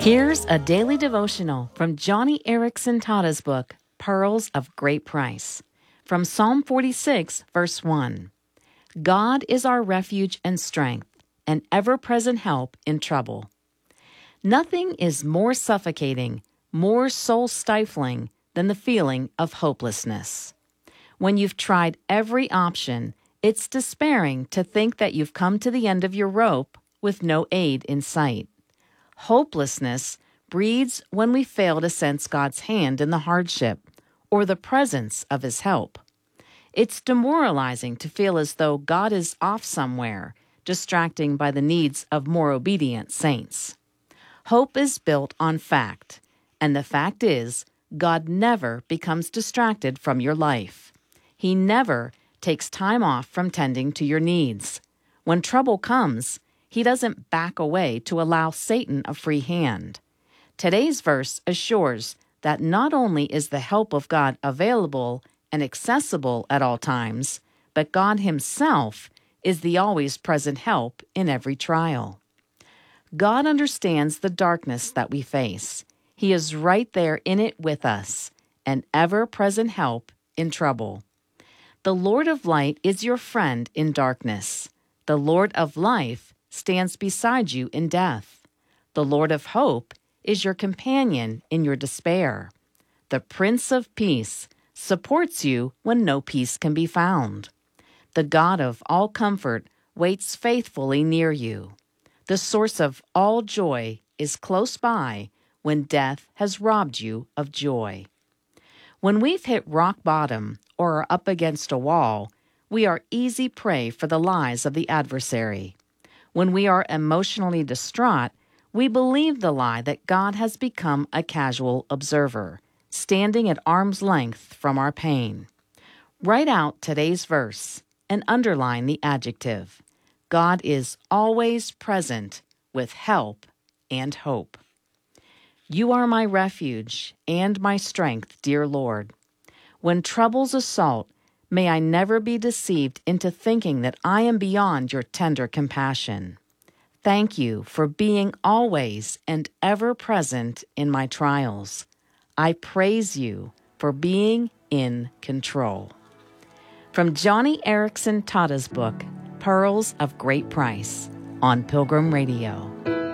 Here's a daily devotional from Johnny Erickson Tada's book, Pearls of Great Price. From Psalm 46, verse 1. God is our refuge and strength, an ever-present help in trouble. Nothing is more suffocating, more soul-stifling than the feeling of hopelessness. When you've tried every option, it's despairing to think that you've come to the end of your rope with no aid in sight. Hopelessness breeds when we fail to sense God's hand in the hardship or the presence of His help. It's demoralizing to feel as though God is off somewhere, distracting by the needs of more obedient saints. Hope is built on fact, and the fact is, God never becomes distracted from your life. He never takes time off from tending to your needs. When trouble comes, He doesn't back away to allow Satan a free hand. Today's verse assures that not only is the help of God available and accessible at all times, but God Himself is the always present help in every trial. God understands the darkness that we face. He is right there in it with us, an ever-present help in trouble. The Lord of light is your friend in darkness. The Lord of life stands beside you in death. The Lord of hope is your companion in your despair. The Prince of Peace supports you when no peace can be found. The God of all comfort waits faithfully near you. The source of all joy is close by when death has robbed you of joy. When we've hit rock bottom or are up against a wall, we are easy prey for the lies of the adversary. When we are emotionally distraught, we believe the lie that God has become a casual observer, standing at arm's length from our pain. Write out today's verse and underline the adjective. God is always present with help and hope. You are my refuge and my strength, dear Lord. When troubles assault, may I never be deceived into thinking that I am beyond your tender compassion. Thank you for being always and ever present in my trials. I praise you for being in control. From Johnny Erickson Tada's book, Pearls of Great Price, on Pilgrim Radio.